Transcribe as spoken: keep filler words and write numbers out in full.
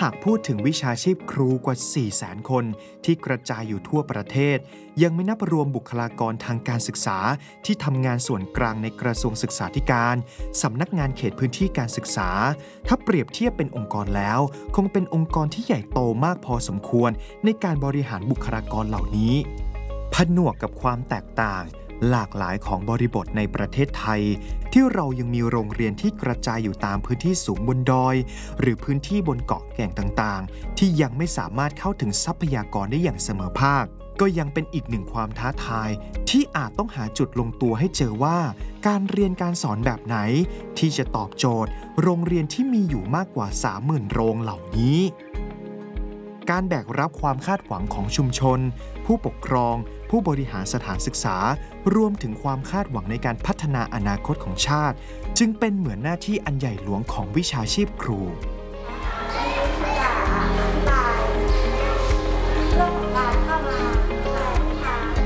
ากพูดถึงวิชาชีพครูกว่า สี่แสน คนที่กระจายอยู่ทั่วประเทศยังไม่นับรวมบุคลากรทางการศึกษาที่ทำงานส่วนกลางในกระทรวงศึกษาธิการสำนักงานเขตพื้นที่การศึกษาถ้าเปรียบเทียบเป็นองค์กรแล้วคงเป็นองค์กรที่ใหญ่โตมากพอสมควรในการบริหารบุคลากรเหล่านี้ผนวกกับความแตกต่างหลากหลายของบริบทในประเทศไทยที่เรายังมีโรงเรียนที่กระจายอยู่ตามพื้นที่สูงบนดอยหรือพื้นที่บนเกาะแก่งต่างๆที่ยังไม่สามารถเข้าถึงทรัพยากรได้อย่างเสมอภาคก็ยังเป็นอีกหนึ่งความท้าทายที่อาจต้องหาจุดลงตัวให้เจอว่าการเรียนการสอนแบบไหนที่จะตอบโจทย์โรงเรียนที่มีอยู่มากกว่า สามหมื่น โรงเหล่านี้การแบกรับความคาดหวังของชุมชนผู้ปกครองผู้บริหารสถานศึกษารวมถึงความคาดหวังในการพัฒนาอนาคตของชาติจึงเป็นเหมือนหน้าที่อันใหญ่หลวงของวิชาชีพครู